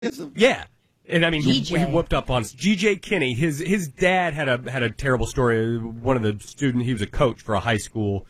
Yeah. And I mean, he GJ. whooped up on G.J. Kinney. His dad had a terrible story. One of the students, he was a coach for a high school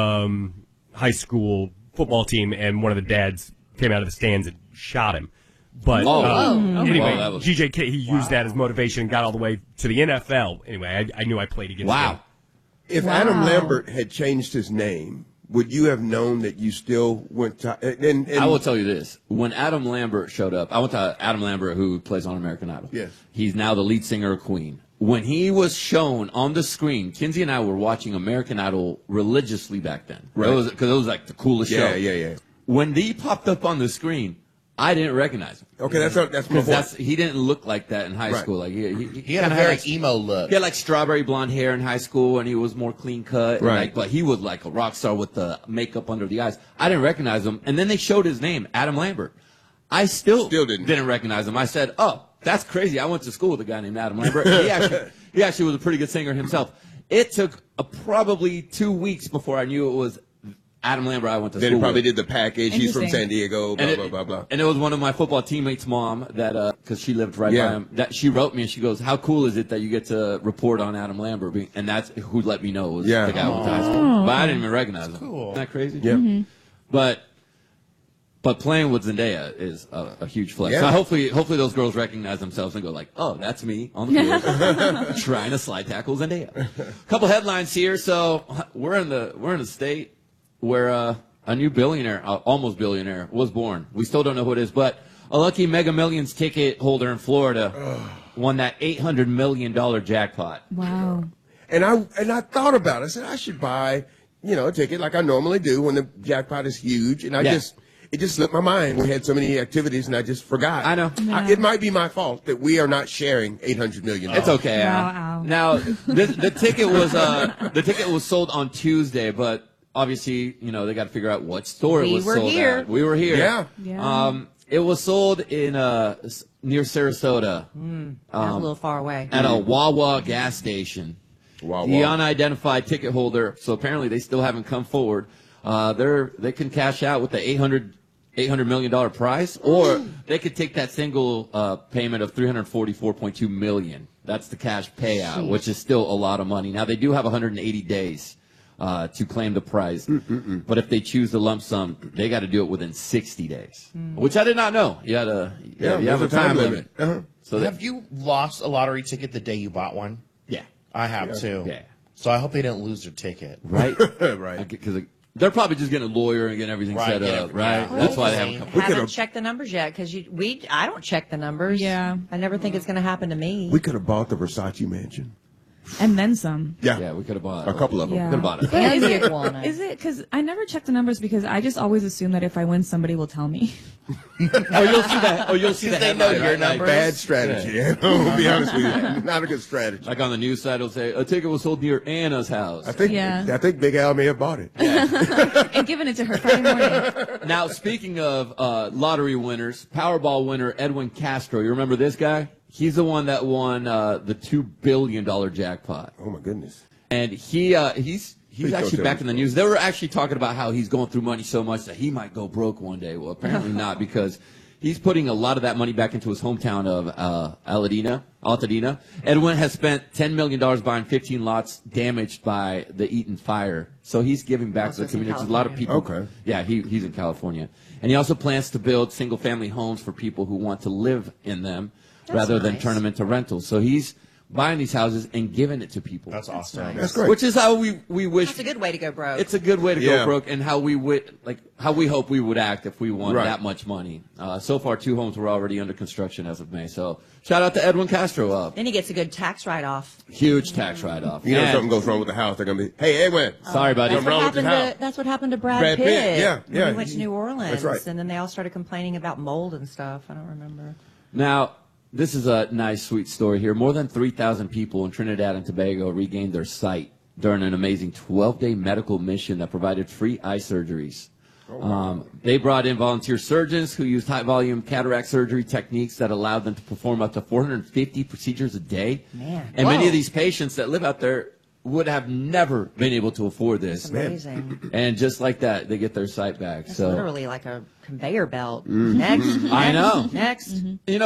football team, and one of the dads came out of the stands and shot him. But anyway, that was... G.J. Kinney, he used that as motivation and got all the way to the NFL. Anyway, I knew I played against him. If Adam Lambert had changed his name, would you have known that you still went to? And I will tell you this: when Adam Lambert showed up, I went to Adam Lambert, who plays on American Idol. Yes, he's now the lead singer of Queen. When he was shown on the screen, Kinsey and I were watching American Idol religiously back then. Right, because it was like the coolest show. Yeah. When he popped up on the screen, I didn't recognize him. Okay, that's my point. He didn't look like that in high school. Like he had a very emo look. He had like strawberry blonde hair in high school, and he was more clean cut. Right. But he was like a rock star with the makeup under the eyes. I didn't recognize him, and then they showed his name, Adam Lambert. I still didn't recognize him. I said, "Oh, that's crazy. I went to school with a guy named Adam Lambert." He actually was a pretty good singer himself. It took probably 2 weeks before I knew it was Adam Lambert. I went to school. Then he probably with. did the package. He's from San Diego. Blah. And it was one of my football teammates' mom that, because she lived right by him, that she wrote me and she goes, "How cool is it that you get to report on Adam Lambert?" And that's who let me know it was the guy with the high school. But I didn't even recognize him. Cool. Isn't that crazy? Yeah. Mm-hmm. But playing with Zendaya is a huge flex. Yeah. So hopefully those girls recognize themselves and go like, "Oh, that's me on the field trying to slide tackle Zendaya." Couple headlines here. So we're in the state where a new billionaire, almost billionaire, was born. We still don't know who it is, but a lucky Mega Millions ticket holder in Florida won that $800 million jackpot. Wow. And I thought about it. I said I should buy, a ticket like I normally do when the jackpot is huge. And it just slipped my mind. We had so many activities, and I just forgot. I know. It might be my fault that we are not sharing $800 million. It's okay. Wow. Now the ticket was sold on Tuesday, but obviously, they got to figure out what store it was sold at. We were here. Yeah. It was sold in near Sarasota. That's a little far away. At a Wawa gas station. The unidentified ticket holder, so apparently they still haven't come forward. They can cash out with the $800 million prize, or they could take that single payment of $344.2 million. That's the cash payout, which is still a lot of money. Now, they do have 180 days to claim the prize. But if they choose the lump sum, they got to do it within 60 days, which I did not know. You have a time limit. So have you lost a lottery ticket the day you bought one? Yeah. I have too. Yeah. So I hope they didn't lose their ticket. Right? Right. Because they're probably just getting a lawyer and getting everything set up, right? Yeah. That's why they haven't come. Haven't checked the numbers yet because I don't check the numbers. Yeah. I never think it's going to happen to me. We could have bought the Versace mansion. And then some. Yeah, we could have bought a couple of them. Yeah. Could have bought it. But And is the it, iguana. is it, because I never check the numbers because I just always assume that if I win, somebody will tell me. You'll see that. They know your right? numbers. Bad strategy. I'll be honest with you. Not a good strategy. Like on the news side, it'll say a ticket was sold near Anna's house. I think Big Al may have bought it. And giving it to her Friday morning. Now, speaking of lottery winners, Powerball winner Edwin Castro. You remember this guy? He's the one that won the $2 billion jackpot. Oh my goodness! And he's actually back in the news. They were actually talking about how he's going through money so much that he might go broke one day. Well, apparently not, because he's putting a lot of that money back into his hometown of Altadena. Edwin has spent $10 million buying 15 lots damaged by the Eaton fire. So he's giving back to the community. A lot of people. Okay. Yeah, he's in California. And he also plans to build single-family homes for people who want to live in them rather than turn them into rentals. So he's buying these houses and giving it to people. That's awesome. That's great. Which is how we wish. That's a good way to go broke. It's a good way to go broke, and how we hope we would act if we won Right. that much money. So far, 2 homes were already under construction as of May. So shout out to Edwin Castro. Then he gets a good tax write-off. Huge tax write-off. You know, if And- something goes wrong with the house, they're gonna be, "Hey, Edwin, Sorry, buddy. That's what, wrong with the happened house? to, that's what happened to Brad Brad Pitt, Pitt. yeah, when yeah. he went to New Orleans. That's right. And then they all started complaining about mold and stuff. I don't remember. Now, this is a nice, sweet story here. More than 3,000 people in Trinidad and Tobago regained their sight during an amazing 12-day medical mission that provided free eye surgeries. They brought in volunteer surgeons who used high-volume cataract surgery techniques that allowed them to perform up to 450 procedures a day. Man. And many of these patients that live out there would have never been able to afford this. Amazing. And just like that, they get their sight back. It's so literally like a conveyor belt. Next. I know. Next. You know,